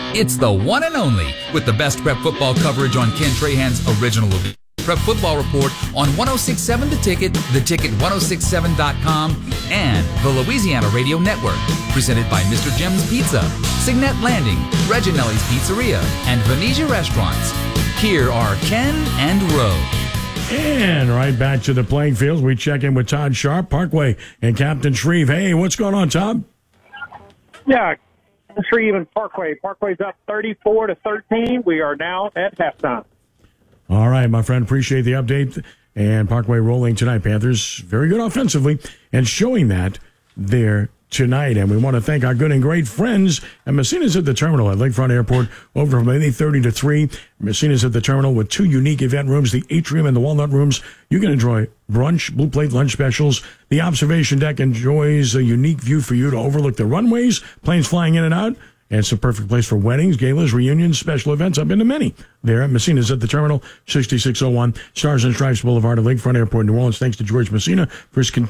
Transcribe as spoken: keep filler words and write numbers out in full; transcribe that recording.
It's the one and only with the best prep football coverage on Ken Trahan's original Prep Football Report on one oh six point seven The Ticket, The Ticket ten sixty-seven dot com, and the Louisiana Radio Network. Presented by Mister Jim's Pizza, Signet Landing, Reginelli's Pizzeria, and Venetia Restaurants. Here are Ken and Ro. And right back to the playing fields, we check in with Todd Sharp, Parkway, and Captain Shreve. Hey, what's going on, Todd? Yeah, Shreve and Parkway. Parkway's up thirty-four to thirteen. We are now at halftime. All right, my friend, appreciate the update. And Parkway rolling tonight. Panthers very good offensively and showing that there tonight. And we want to thank our good and great friends at Messina's at the Terminal at Lakefront Airport, over from eight thirty to three. Messina's at the Terminal with two unique event rooms, the Atrium and the Walnut Rooms. You can enjoy brunch, blue plate lunch specials. The observation deck enjoys a unique view for you to overlook the runways, planes flying in and out. And it's a perfect place for weddings, galas, reunions, special events. I've been to many there at Messina's at the Terminal, sixty-six oh one Stars and Stripes Boulevard at Lakefront Airport, New Orleans. Thanks to George Messina for his continued